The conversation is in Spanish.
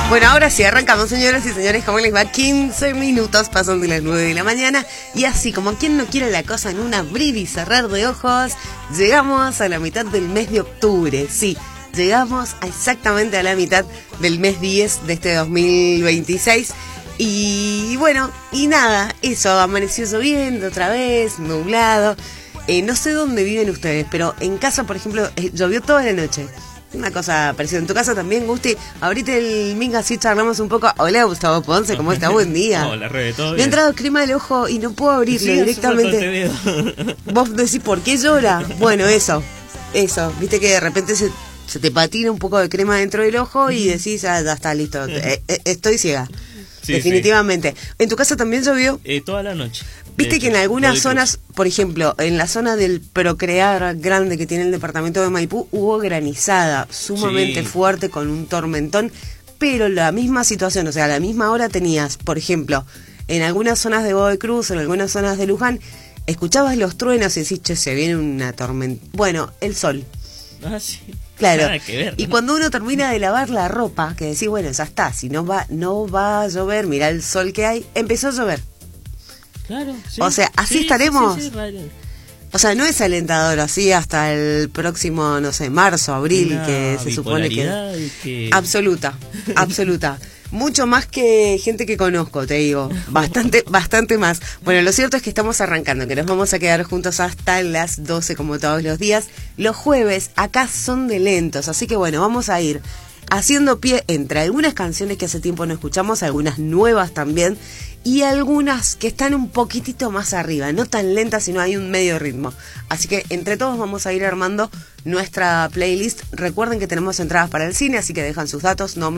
Bueno, ahora sí, arrancamos, señoras y señores, ¿cómo les va? 15 minutos pasan de las 9 de la mañana y así como quien no quiere la cosa en un abrir y cerrar de ojos, llegamos a la mitad del mes de octubre, sí, llegamos exactamente a la mitad del mes 10 de este 2026 y bueno, y nada, eso, amaneció lloviendo otra vez, nublado, no sé dónde viven ustedes, pero en casa, por ejemplo, llovió toda la noche. Una cosa parecida. En tu casa también, Gusti. Abrite el Minga, así charlamos un poco. Hola, Gustavo Ponce, ¿cómo está? Buen día. Hola, Rebe, ¿todo bien? Me ha entrado crema del ojo y no puedo abrirlo directamente. Vos decís, ¿por qué llora? Bueno, eso. Viste que de repente se te patina un poco de crema dentro del ojo y decís, ya está, listo. Estoy ciega. Sí, definitivamente. Sí. ¿En tu casa también llovió? Toda la noche. Viste que en algunas zonas, por ejemplo, en la zona del Procrear grande que tiene el departamento de Maipú, hubo granizada sumamente fuerte con un tormentón, pero la misma situación, o sea, a la misma hora tenías, por ejemplo, en algunas zonas de Godoy Cruz, en algunas zonas de Luján, escuchabas los truenos y decís, che, se viene una tormenta. Bueno, el sol. Ah, sí. Claro, nada que ver, ¿no? Y cuando uno termina de lavar la ropa, que decís, bueno, ya está, si no va a llover, mirá el sol que hay, empezó a llover. Claro, sí, o sea, así estaremos. Sí, o sea, no es alentador así hasta el próximo, no sé, marzo, abril, que se supone que... Absoluta. Mucho más que gente que conozco, te digo. Bastante más. Bueno, lo cierto es que estamos arrancando, que nos vamos a quedar juntos hasta las 12 como todos los días. Los jueves acá son de lentos, así que bueno, vamos a ir haciendo pie entre algunas canciones que hace tiempo no escuchamos, algunas nuevas también, y algunas que están un poquitito más arriba, no tan lentas, sino hay un medio ritmo. Así que entre todos vamos a ir armando nuestra playlist. Recuerden que tenemos entradas para el cine, así que dejan sus datos, nombres,